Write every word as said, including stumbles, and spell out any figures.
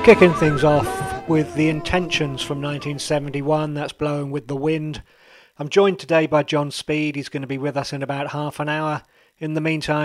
Kicking things off with The Intentions from nineteen seventy-one, that's Blowing with the Wind. I'm joined today by John Speed. He's going to be with us in about half an hour. In the meantime,